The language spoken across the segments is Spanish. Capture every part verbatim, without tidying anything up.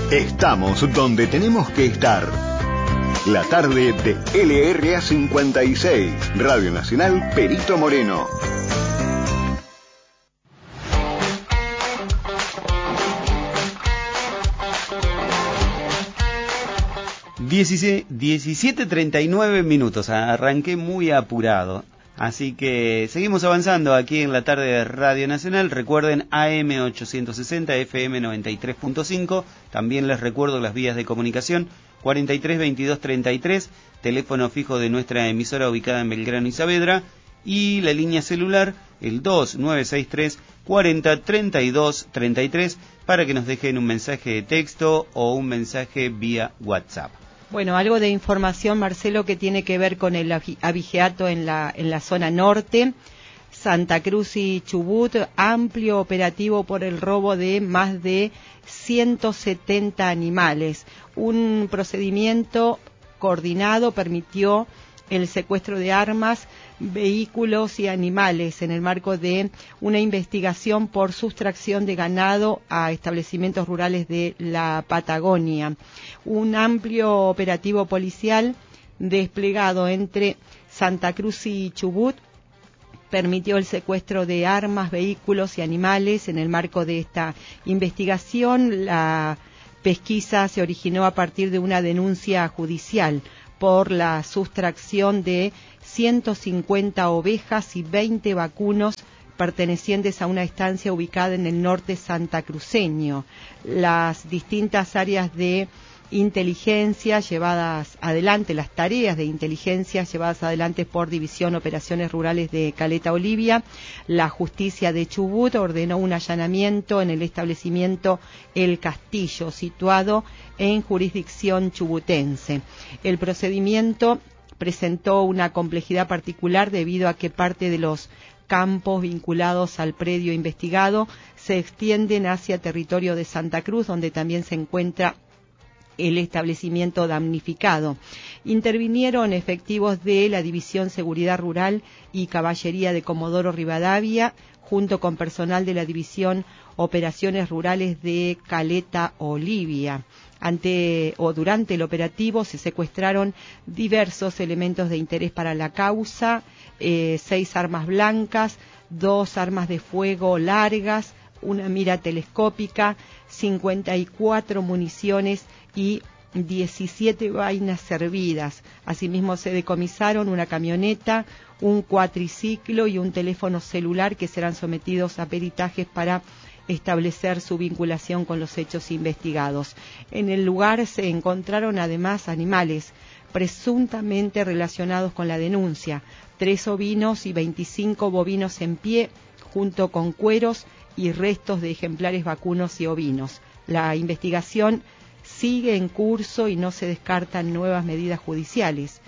Estamos donde tenemos que estar. La tarde de L R A cincuenta y seis, Radio Nacional Perito Moreno. diecisiete treinta y nueve minutos, arranqué muy apurado. Así que seguimos avanzando aquí en la tarde de Radio Nacional. Recuerden A M ochocientos sesenta, F M noventa y tres punto cinco. También les recuerdo las vías de comunicación: cuarenta y tres veintidós treinta y tres, teléfono fijo de nuestra emisora ubicada en Belgrano y Saavedra, y la línea celular, el dos nueve seis tres cuarenta treinta y dos treinta y tres, para que nos dejen un mensaje de texto o un mensaje vía WhatsApp. Bueno, algo de información, Marcelo, que tiene que ver con el abigeato en la, en la zona norte. Santa Cruz y Chubut, amplio operativo por el robo de más de ciento setenta animales. Un procedimiento coordinado permitió el secuestro de armas, vehículos y animales en el marco de una investigación por sustracción de ganado a establecimientos rurales de la Patagonia. Un amplio operativo policial desplegado entre Santa Cruz y Chubut permitió el secuestro de armas, vehículos y animales. En el marco de esta investigación, la pesquisa se originó a partir de una denuncia judicial por la sustracción de ciento cincuenta ovejas y veinte vacunos pertenecientes a una estancia ubicada en el norte santacruceño. Las distintas áreas de inteligencia llevadas adelante, las tareas de inteligencia llevadas adelante por División Operaciones Rurales de Caleta Olivia, la Justicia de Chubut ordenó un allanamiento en el establecimiento El Castillo, situado en jurisdicción chubutense. El procedimiento presentó una complejidad particular debido a que parte de los campos vinculados al predio investigado se extienden hacia territorio de Santa Cruz, donde también se encuentra el establecimiento damnificado. Intervinieron efectivos de la División Seguridad Rural y Caballería de Comodoro Rivadavia, junto con personal de la División Operaciones Rurales de Caleta Olivia. Ante o durante el operativo se secuestraron diversos elementos de interés para la causa, eh, seis armas blancas, dos armas de fuego largas, una mira telescópica, cincuenta y cuatro municiones y diecisiete vainas servidas. Asimismo se decomisaron una camioneta, un cuatriciclo y un teléfono celular que serán sometidos a peritajes para establecer su vinculación con los hechos investigados. En el lugar se encontraron además animales presuntamente relacionados con la denuncia, tres ovinos y veinticinco bovinos en pie, junto con cueros y restos de ejemplares vacunos y ovinos. La investigación sigue en curso y no se descartan nuevas medidas judiciales.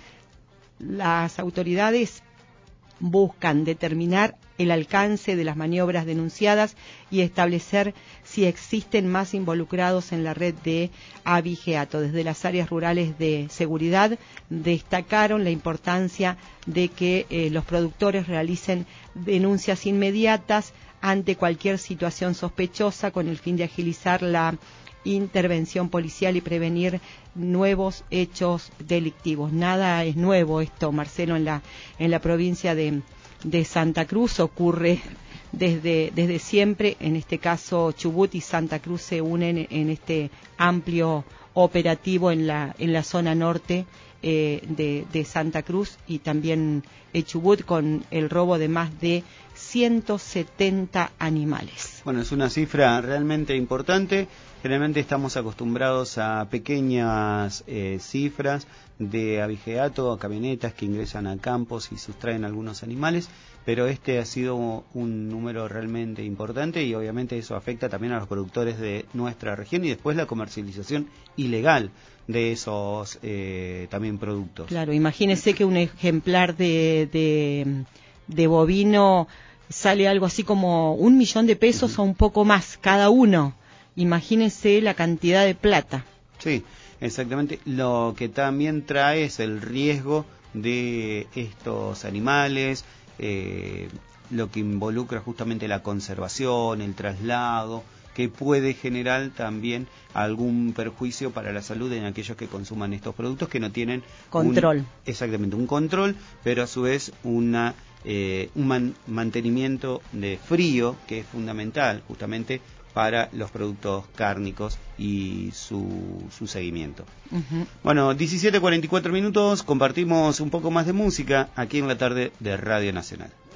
Las autoridades buscan determinar el alcance de las maniobras denunciadas y establecer si existen más involucrados en la red de abigeato. Desde las áreas rurales de seguridad destacaron la importancia de que eh, los productores realicen denuncias inmediatas ante cualquier situación sospechosa con el fin de agilizar la intervención policial y prevenir nuevos hechos delictivos. Nada es nuevo esto, Marcelo, en la en la provincia de, de Santa Cruz ocurre desde desde siempre. En este caso Chubut y Santa Cruz se unen en este amplio operativo en la en la zona norte eh, de, de Santa Cruz, y también eh, Chubut, con el robo de más de ciento setenta animales. Bueno, es una cifra realmente importante. Generalmente estamos acostumbrados a pequeñas eh, cifras de abigeato, a camionetas que ingresan a campos y sustraen algunos animales, pero este ha sido un número realmente importante, y obviamente eso afecta también a los productores de nuestra región y después la comercialización ilegal de esos eh, también productos. Claro, imagínese que un ejemplar de, de, de bovino sale algo así como un millón de pesos uh-huh. o un poco más cada uno. Imagínense la cantidad de plata. Sí, exactamente. Lo que también trae es el riesgo de estos animales, eh, lo que involucra justamente la conservación, el traslado que puede generar también algún perjuicio para la salud en aquellos que consuman estos productos que no tienen control. Un, exactamente, un control, pero a su vez una eh, un man, mantenimiento de frío que es fundamental justamente para los productos cárnicos y su, su seguimiento. Uh-huh. Bueno, diecisiete cuarenta y cuatro minutos, compartimos un poco más de música aquí en la tarde de Radio Nacional.